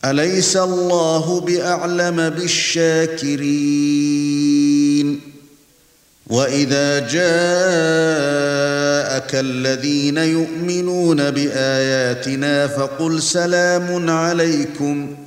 أليس الله بأعلم بالشاكرين وإذا جاءك الذين يؤمنون بآياتنا فقل سلام عليكم